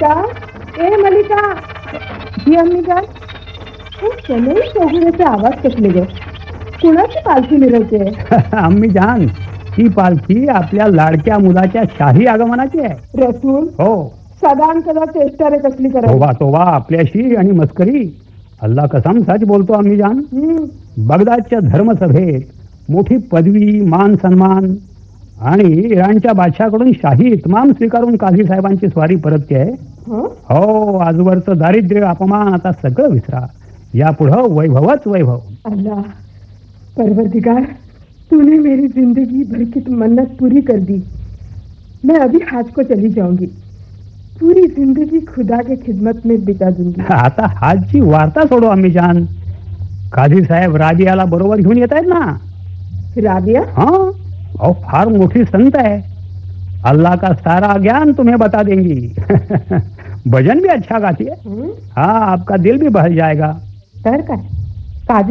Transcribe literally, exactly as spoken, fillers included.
मलिका, ए मलिका, ही अम्मी जान, हे सनई चौघड्याचे आवाज कसले ग? कुणाची पालखी मिरवते? अम्मी जान, ही पालखी आपल्या लाडक्या मुलाच्या शाही आगमनाची आहे. रसूल, हो. सदान सदा चेष्टा रे कसली करा. तोबा तोबा, आपल्याशी आणि मस्करी. अल्लाह कसम सच बोलतो अम्मी जान. बगदादच्या धर्मसभेत मोठी पदवी, मान सन्मान आणि इराणच्या बादशाकडून शाही इतमाम स्वीकारून काझी साहेबांची स्वारी परतते आहे. हो, आजवरचं दारिद्र्य, अपमान आता सगळं विसरा. यापुढं वैभवच वैभव. अल्लाह परवरदिगार, तूने मेरी जिंदगी भर की मन्नत पूरी कर दी. मैं अभी हाज को चली जाऊंगी. पूरी जिंदगी खुदा के खिदमत में बिता दूंगी. आता हाजची वार्ता सोडू अम्मी जान. काझी साहेब राबियाला बरोबर घेऊन येत आहेत ना. राबिया? हाँ, और फार मोठी संत है. अल्लाह का सारा ज्ञान तुम्हें बता देंगी. भजन भी अच्छा गाती है. हाँ, आपका दिल भी बहल जाएगा. तर काय?